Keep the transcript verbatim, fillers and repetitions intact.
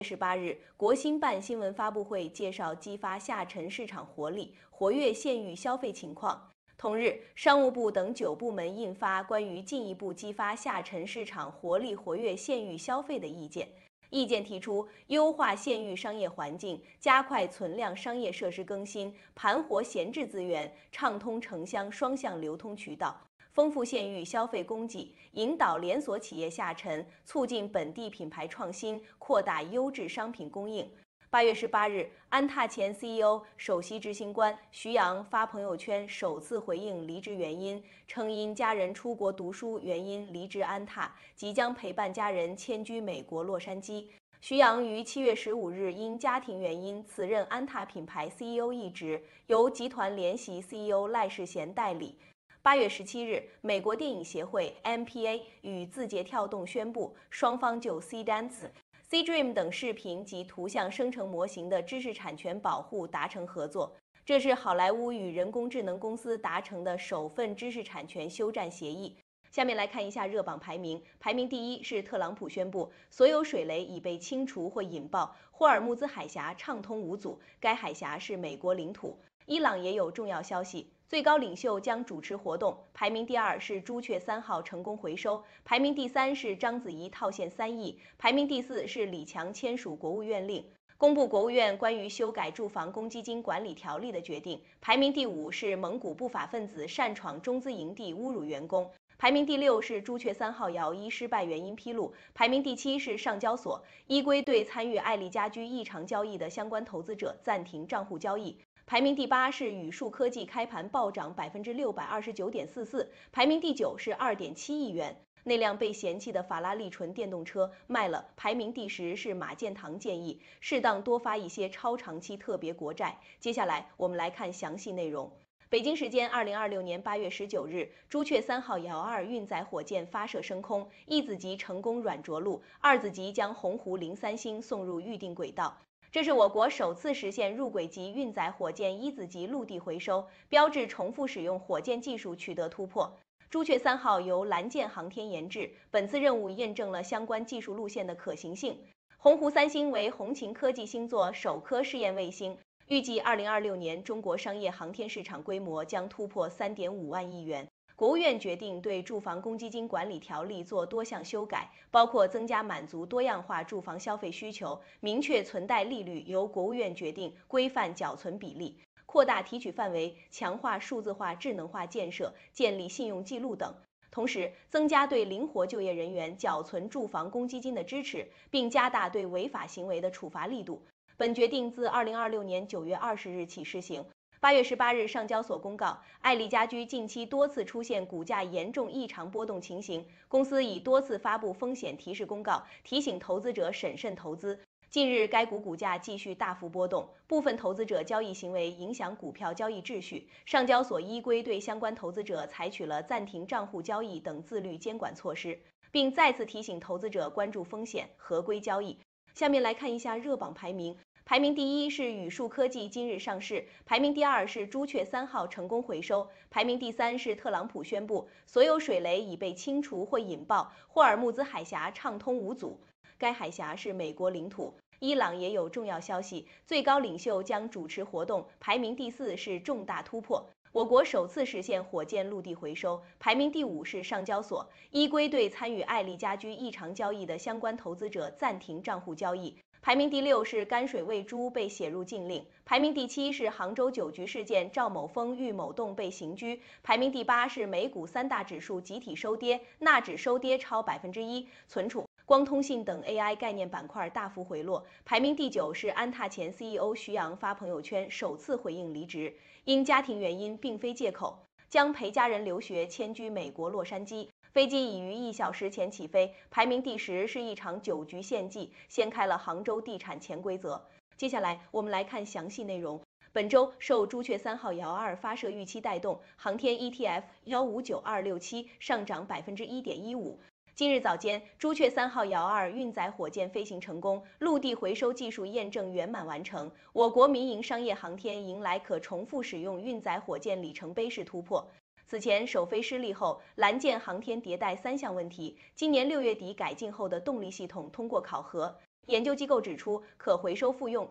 十八日，国新办新闻发布会介绍激发下沉市场活力、活跃县域消费情况。同日，商务部等九部门印发关于进一步激发下沉市场活力、活跃县域消费的意见。意见提出，优化县域商业环境，加快存量商业设施更新，盘活闲置资源，畅通城乡双向流通渠道。丰富县域消费供给，引导连锁企业下沉，促进本地品牌创新，扩大优质商品供应。八月十八日，安踏前 C E O、首席执行官徐阳发朋友圈首次回应离职原因，称因家人出国读书原因离职安踏，即将陪伴家人迁居美国洛杉矶。徐阳于七月十五日因家庭原因辞任安踏品牌 C E O 一职，由集团联席 C E O 赖世贤代理。八月十七日，美国电影协会 M P A 与字节跳动宣布，双方就 C Dance、C Dream 等视频及图像生成模型的知识产权保护达成合作。这是好莱坞与人工智能公司达成的首份知识产权休战协议。下面来看一下热榜排名，排名第一是特朗普宣布，所有水雷已被清除或引爆，霍尔木兹海峡畅通无阻，该海峡是美国领土。伊朗也有重要消息，最高领袖将主持活动。排名第二是朱雀三号成功回收，排名第三是章子怡套现三亿，排名第四是李强签署国务院令，公布国务院关于修改住房公积金管理条例的决定。排名第五是蒙古不法分子擅闯中资营地侮辱员工。排名第六是朱雀三号摇一失败原因披露，排名第七是上交所依规对参与爱丽家居异常交易的相关投资者暂停账户交易。排名第八是宇树科技开盘暴涨百分之六百二十九点四四，排名第九是二点七亿元。那辆被嫌弃的法拉利纯电动车卖了。排名第十是马建堂建议适当多发一些超长期特别国债。接下来我们来看详细内容。北京时间二零二六年八月十九日，朱雀三号遥二运载火箭发射升空，一子级成功软着陆，二子级将鸿鹄零三星送入预定轨道。这是我国首次实现入轨级运载火箭一子级陆地回收，标志重复使用火箭技术取得突破。朱雀三号由蓝箭航天研制，本次任务验证了相关技术路线的可行性。鸿鹄三星为红擎科技星座首颗试验卫星。预计二零二六年，中国商业航天市场规模将突破三点五万亿元。国务院决定对住房公积金管理条例做多项修改，包括增加满足多样化住房消费需求，明确存贷利率由国务院决定，规范缴存比例，扩大提取范围，强化数字化智能化建设，建立信用记录等。同时，增加对灵活就业人员缴存住房公积金的支持，并加大对违法行为的处罚力度。本决定自二零二六年九月二十日起施行。八月十八日，上交所公告，爱丽家居近期多次出现股价严重异常波动情形，公司已多次发布风险提示公告，提醒投资者审慎投资。近日，该股股价继续大幅波动，部分投资者交易行为影响股票交易秩序，上交所依规对相关投资者采取了暂停账户交易等自律监管措施，并再次提醒投资者关注风险，合规交易。下面来看一下热榜排名。排名第一是宇树科技今日上市，排名第二是朱雀三号成功回收，排名第三是特朗普宣布所有水雷已被清除或引爆，霍尔木兹海峡畅通无阻，该海峡是美国领土。伊朗也有重要消息，最高领袖将主持活动，排名第四是重大突破。我国首次实现火箭陆地回收，排名第五是上交所依规对参与爱丽家居异常交易的相关投资者暂停账户交易。排名第六是甘水喂猪被写入禁令，排名第七是杭州酒局事件赵某峰、郁某栋被刑拘，排名第八是美股三大指数集体收跌，纳指收跌超百分之一，存储、光通信等 A I 概念板块大幅回落。排名第九是安踏前 C E O 徐阳发朋友圈首次回应离职，因家庭原因并非借口，将陪家人留学迁居美国洛杉矶。飞机已于一小时前起飞。排名第十是一场酒局献祭，掀开了杭州地产潜规则。接下来我们来看详细内容。本周受朱雀三号遥二发射预期带动，航天 E T F 一五九二六七上涨百分之一点一五。今日早间，朱雀三号遥二运载火箭飞行成功，陆地回收技术验证圆满完成，我国民营商业航天迎来可重复使用运载火箭里程碑式突破。此前首飞失利后，蓝箭航天迭代三项问题，今年六月底改进后的动力系统通过考核。 研究机构指出，可回收复用